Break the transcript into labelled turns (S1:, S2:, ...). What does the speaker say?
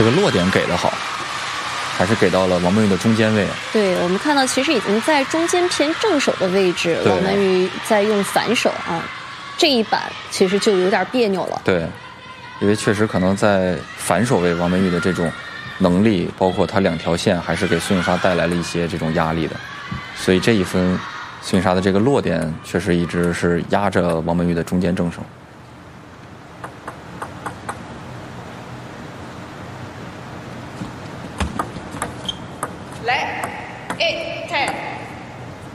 S1: 这个落点给得好，还是给到了王曼玉的中间位。
S2: 对，我们看到其实已经在中间偏正手的位置，王曼玉在用反手啊，这一板其实就有点别扭了。
S1: 对，因为确实可能在反手位，王曼玉的这种能力，包括她2条线，还是给孙颖莎带来了一些这种压力的。所以这一分，孙颖莎的这个落点确实一直是压着王曼玉的中间正手。